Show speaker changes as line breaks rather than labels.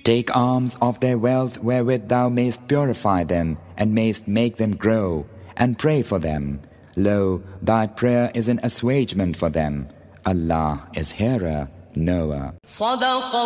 Take alms of their wealth wherewith thou mayst purify them and mayst make them grow, and pray for them. Lo, thy prayer is an assuagement for them. Allah is hearer, knower.